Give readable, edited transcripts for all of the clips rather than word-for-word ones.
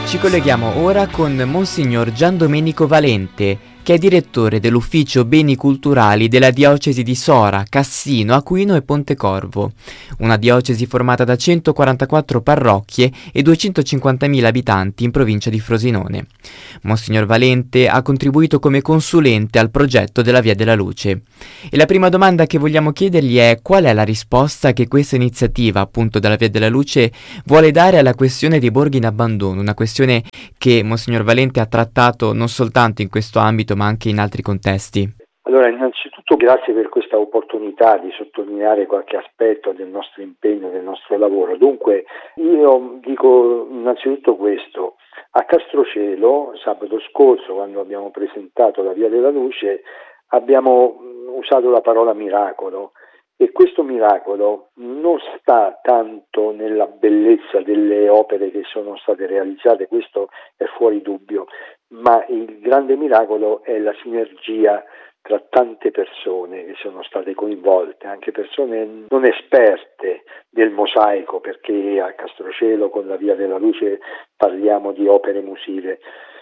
Ci colleghiamo ora con Monsignor Gian Domenico Valente, che è direttore dell'Ufficio Beni Culturali della diocesi di Sora, Cassino, Aquino e Pontecorvo, una diocesi formata da 144 parrocchie e 250.000 abitanti in provincia di Frosinone. Monsignor Valente ha contribuito come consulente al progetto della Via della Luce. E la prima domanda che vogliamo chiedergli è: qual è la risposta che questa iniziativa, appunto, della Via della Luce vuole dare alla questione dei borghi in abbandono, una questione che Monsignor Valente ha trattato non soltanto in questo ambito ma anche in altri contesti? Allora, innanzitutto grazie per questa opportunità di sottolineare qualche aspetto del nostro impegno, del nostro lavoro. Dunque, io dico innanzitutto questo: a Castrocelo, sabato scorso, quando abbiamo presentato la Via della Luce, abbiamo usato la parola miracolo, e questo miracolo non sta tanto nella bellezza delle opere che sono state realizzate, questo è fuori dubbio, ma il grande miracolo è la sinergia tra tante persone che sono state coinvolte, anche persone non esperte del mosaico, perché a Castrocelo con la Via della Luce parliamo di opere musive.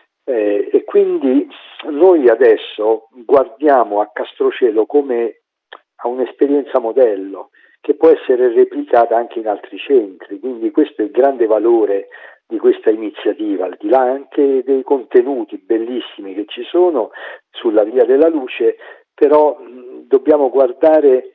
E quindi noi adesso guardiamo a Castrocelo come a un'esperienza modello che può essere replicata anche in altri centri, quindi questo è il grande valore di questa iniziativa, al di là anche dei contenuti bellissimi che ci sono sulla Via della Luce, però dobbiamo guardare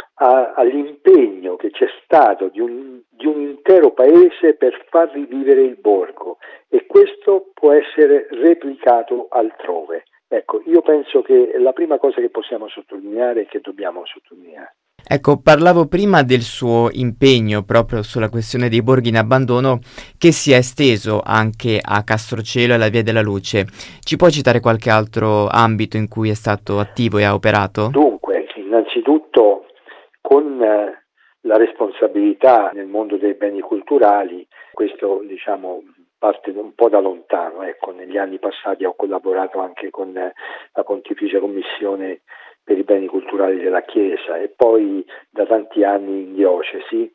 all'impegno che c'è stato di un intero paese per far rivivere il borgo, e questo può essere replicato altrove. Ecco, io penso che la prima cosa che possiamo sottolineare e che dobbiamo sottolineare. Ecco, parlavo prima del suo impegno proprio sulla questione dei borghi in abbandono, che si è esteso anche a Castrocelo e alla Via della Luce. Ci può citare qualche altro ambito in cui è stato attivo e ha operato? Dunque, innanzitutto con la responsabilità nel mondo dei beni culturali, questo parte un po' da lontano. Ecco, negli anni passati ho collaborato anche con la Pontificia Commissione per i beni culturali della Chiesa, e poi da tanti anni in diocesi.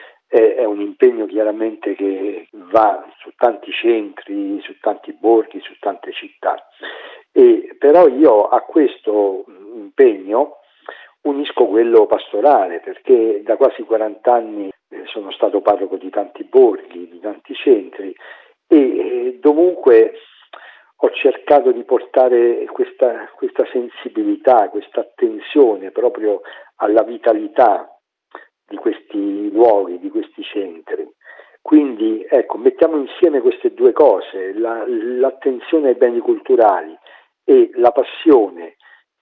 È un impegno chiaramente che va su tanti centri, su tanti borghi, su tante città, e però io a questo impegno unisco quello pastorale, perché da quasi 40 anni sono stato parroco di tanti borghi, di tanti centri, e dovunque ho cercato di portare questa sensibilità, questa attenzione proprio alla vitalità di questi luoghi, di questi centri. Quindi ecco, mettiamo insieme queste due cose, l'attenzione ai beni culturali e la passione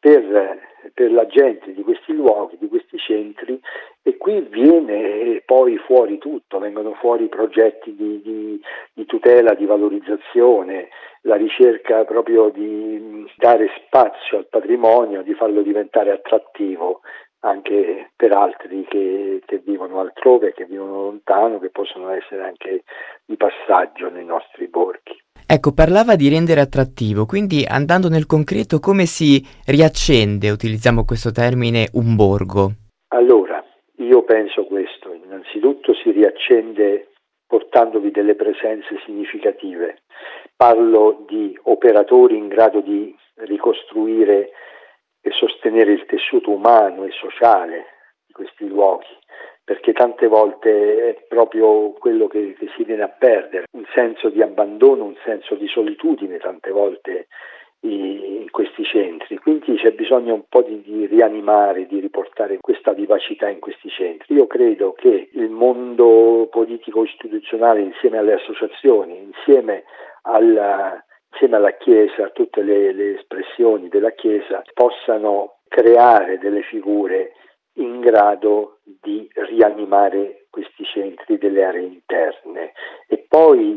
per la gente di questi luoghi, di questi centri, e qui viene poi fuori tutto, vengono fuori progetti di tutela, di valorizzazione, la ricerca proprio di dare spazio al patrimonio, di farlo diventare attrattivo anche per altri che vivono altrove, che vivono lontano, che possono essere anche di passaggio nei nostri borghi. Ecco, parlava di rendere attrattivo, quindi andando nel concreto, come si riaccende, utilizziamo questo termine, un borgo? Allora, io penso questo: innanzitutto si riaccende portandovi delle presenze significative. Parlo di operatori in grado di ricostruire e sostenere il tessuto umano e sociale di questi luoghi, perché tante volte è proprio quello che si viene a perdere, un senso di abbandono, un senso di solitudine tante volte in questi centri. Quindi c'è bisogno un po' di rianimare, di riportare questa vivacità in questi centri. Io credo che il mondo politico istituzionale, insieme alle associazioni, insieme alla Chiesa, tutte le espressioni della Chiesa, possano creare delle figure in grado di rianimare questi centri delle aree interne. E poi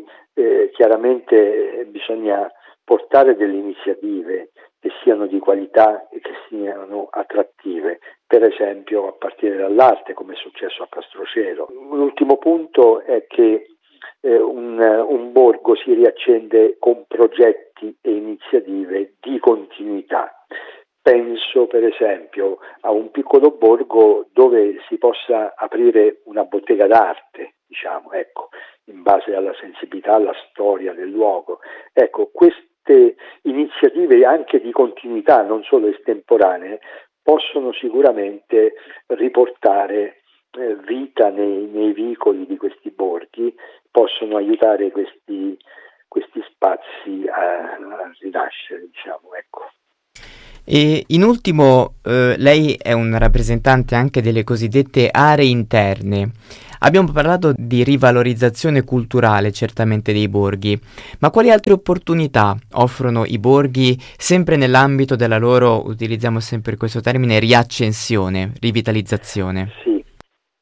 chiaramente bisogna portare delle iniziative che siano di qualità e che siano attrattive, per esempio a partire dall'arte, come è successo a Castrocelo. L'ultimo punto è che un borgo si riaccende con progetti e iniziative di continuità. Penso per esempio a un piccolo borgo dove si possa aprire una bottega d'arte, ecco, in base alla sensibilità, alla storia del luogo. Ecco, queste iniziative anche di continuità, non solo estemporanee, possono sicuramente riportare vita nei vicoli di questi borghi, possono aiutare questi spazi a rinascere, diciamo, ecco. E in ultimo, lei è un rappresentante anche delle cosiddette aree interne. Abbiamo parlato di rivalorizzazione culturale certamente dei borghi, ma quali altre opportunità offrono i borghi sempre nell'ambito della loro, utilizziamo sempre questo termine, riaccensione, rivitalizzazione? Sì,